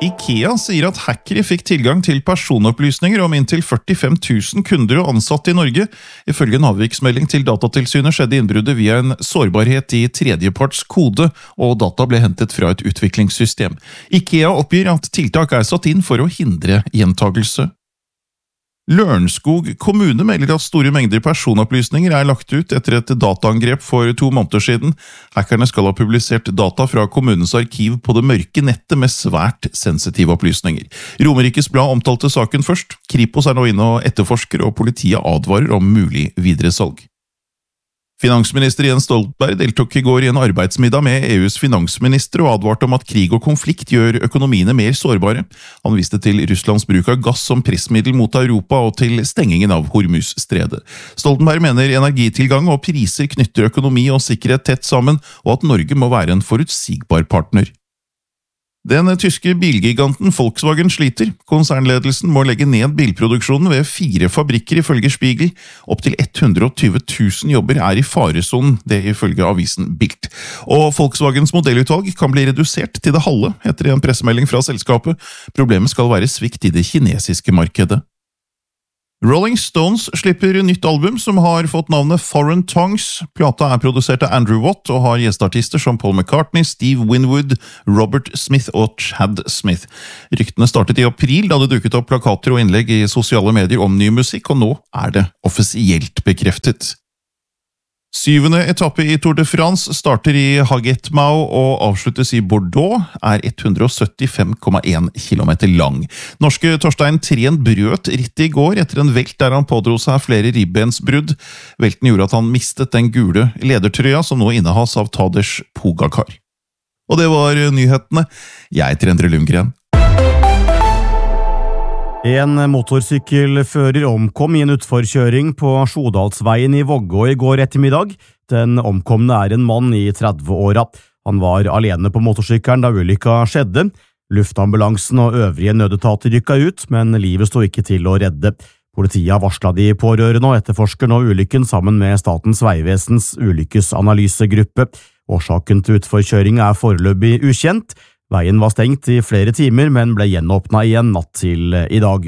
IKEA sier at hackere fikk tilgang til personopplysninger om inntil 45 000 kunder og ansatte i Norge. Ifølge en avviksmelding til Datatilsynet skjedde innbruddet via en sårbarhet i tredjeparts kode, og data ble hentet fra et utviklingssystem. IKEA oppgir at tiltak er satt inn for å hindre gjentagelse. Lørenskog kommune melder at store mengder personopplysninger er lagt ut etter et dataangrep for 2 måneder siden. Hackerne skal ha publisert data fra kommunens arkiv på det mørke nettet med svært sensitive opplysninger. Romerikes Blad omtalte saken først. Kripos er nå inne og etterforsker, og politiet advarer om mulig videresalg. Finansminister Jens Stoltenberg deltok i går i en arbeidsmiddag med EUs finansminister og advarte om at krig og konflikt gjør økonomiene mer sårbare. Han viste til Russlands bruk av gass som pressmiddel mot Europa og til stengingen av Hormuz-stredet. Stoltenberg mener energitilgang og priser knytter økonomi og sikkerhet tett sammen, og at Norge må være en forutsigbar partner. Den tyske bilgiganten Volkswagen sliter. Konsernledelsen må legge ned bilproduksjonen ved 4 fabrikker ifølge Spiegel. Opp til 120 000 jobber er i faresonen, det ifølge avisen Bild. Og Volkswagens modellutvalg kan bli redusert til det halve etter en pressemelding fra selskapet. Problemet skal være svikt i det kinesiske markedet. Rolling Stones slipper nytt album som har fått navnet Foreign Tongues. Plata er produsert av Andrew Watt og har gjesteartister som Paul McCartney, Steve Winwood, Robert Smith og Chad Smith. Ryktene startet i april da det dukket opp plakater og innlegg i sosiale medier om ny musikk, og nå er det offisielt bekreftet. 7. etappe i Tour de France starter i Hagetmau og avsluttes i Bordeaux, er 175,1 kilometer lang. Norske Torstein Tren brøt rittet i går etter en velt der han pådro seg flere ribbensbrudd. Velten gjorde at han mistet den gule ledertrøya som nå innehas av Tadej Pogacar. Og det var nyhetene. Jeg heter Endre Lundgren. En motorsykkelfører omkom i en utforkjøring på Sjodalsveien i Vågå i går ettermiddag. Den omkomne er en mann i 30-åra. Han var alene på motorsykkelen da ulykka skjedde. Luftambulansen og øvrige nødetater rykka ut, men livet sto ikke til å redde. Politiet har varslet de pårørende og etterforsker nå ulykken sammen med Statens vegvesens ulykkesanalysegruppe. Årsaken til utforkjøringen er foreløpig ukjent. Veien var stengt i flere timer, men ble gjenåpnet igjen natt til i dag.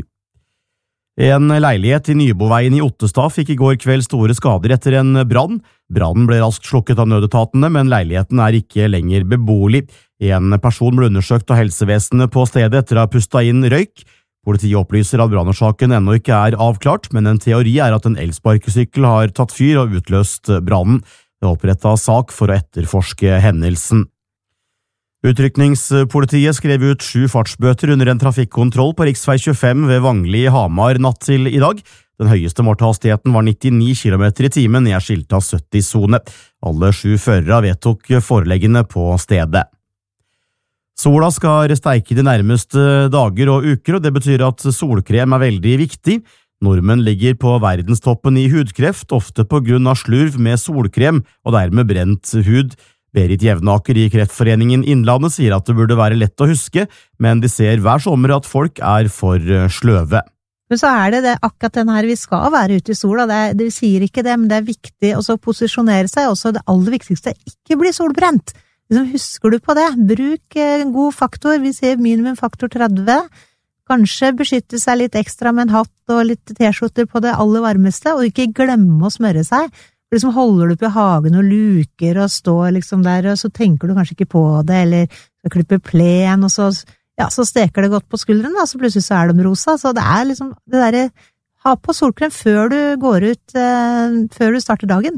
En leilighet i Nyboveien i Ottestad fikk i går kveld store skader etter en brann. Brannen ble raskt slukket av nødetatene, men leiligheten er ikke lenger beboelig. En person ble undersøkt av helsevesenet på stedet etter å ha pustet inn røyk. Politiet opplyser at brannårsaken ennå ikke er avklart, men en teori er at en elsparkesykkel har tatt fyr og utløst brannen. Det er opprettet sak for å etterforske hendelsen. Utrykningspolitiet skrev ut 7 fartsbøter under en trafikkontroll på riksvei 25 ved Vangli i Hamar natt til i dag. Den høyeste målhastigheten var 99 km i timen i en skilta 70-sone. Alle 7 førere vedtok foreleggene på stedet. Sola skal steike de nærmeste dager og uker, og det betyr at solkrem er veldig viktig. Nordmenn ligger på verdenstoppen i hudkreft, ofte på grunn av slurv med solkrem og dermed brent hud. Berit Jevnaker i Kreftforeningen Innlandet sier at det burde være lett å huske, men de ser hver sommer at folk er for sløve. Men så er det akkurat den her, vi skal være ute i sola, det sier ikke det, men det er viktig å posisjonere seg, også det aller viktigste, ikke bli solbrent. Husker du på det? Bruk en god faktor, vi sier minimum faktor 30, kanskje beskytte seg litt ekstra med en hatt og litt t-skjorter på det aller varmeste, og ikke glemme å smøre seg. Holder du på i hagen og luker og står der, og så tenker du kanskje ikke på det, eller så klipper plen, og så steker det godt på skulderen, så plutselig så er de rosa, så det er det der, ha på solkrem før du går ut, før du starter dagen.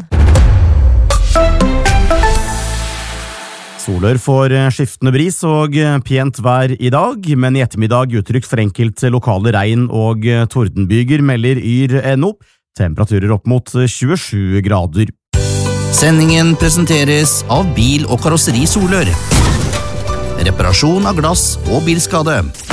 Soler får skiftende bris og pent vær i dag, men i ettermiddag utrygt for enkelte lokale regn- og tordenbyger, melder Yr.no. Temperaturer opp mot 27 grader. Sendingen presenteres av Bil- og Karosseri Solør. Reparasjon av glass og bilskade.